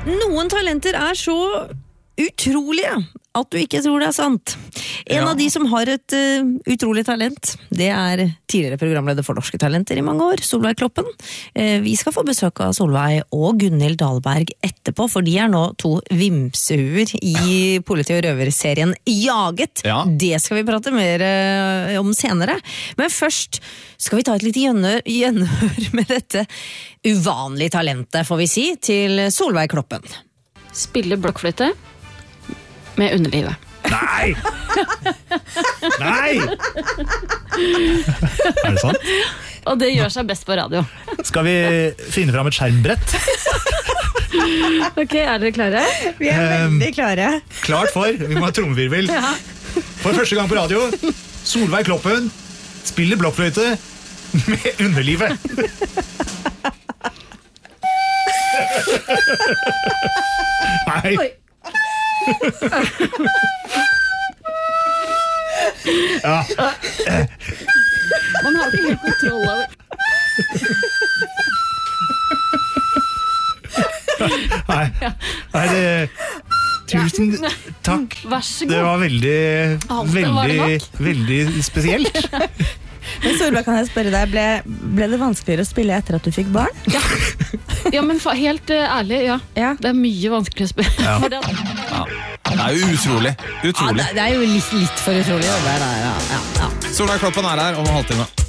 Noen talenter så utrolige at du ikke tror det sant. En av de som har et utrolig talent, det tidligere programleder for Norske Talenter i mange år, Solveig Kloppen. Vi skal få besøk av Solveig og Gunhild Dahlberg etterpå, for de nå to vimsehuer i politi- og røverserien Jaget. Ja. Det skal vi prate mer om senere. Men først skal vi ta et lite gjenhør med dette uvanlige talentet, får vi si, til Solveig Kloppen. Spille blokkfløyte med underlivet. Nei! Nei! Det sant? Og det gjør seg best på radio. Skal vi finne fram et skjermbrett? Ok, dere klare? Vi veldig klare. Klart for, vi må ha trommevirvel. Ja. For første gang på radio, Solveig Kloppen spiller blokkfløyte med underlivet. Nei. Oi. Ja. Man har ikke helt kontroll over. Nei, tusen takk. Vær så god. Det var veldig spesielt. Men Solveig, kan jeg spørre deg, ble det vanskeligere å spille etter at du fikk barn? Ja, men helt ærlig, ja. Det mye vanskeligere å spille. Ja. Det jo utrolig. Ja, det jo litt for utrolig. Solveig Kloppen her om en halvtime.